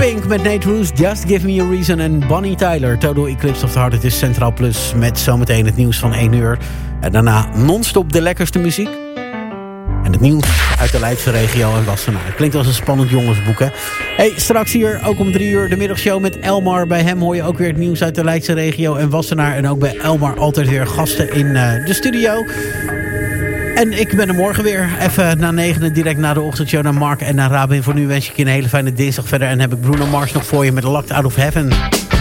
Pink met Nate Roos, Just Give Me A Reason en Bonnie Tyler. Total Eclipse of the Heart. Het is Centraal Plus met zometeen het nieuws van 1 uur. En daarna non-stop de lekkerste muziek. En het nieuws uit de Leidse regio en Wassenaar. Klinkt als een spannend jongensboek, hè? Hey, straks hier ook om 3 uur de middagshow met Elmar. Bij hem hoor je ook weer het nieuws uit de Leidse regio en Wassenaar. En ook bij Elmar altijd weer gasten in de studio. En ik ben er morgen weer. Even na 9 direct na de ochtendshow naar Mark en naar Rabin. Voor nu wens ik je een hele fijne dinsdag verder. En heb ik Bruno Mars nog voor je met Locked Out of Heaven.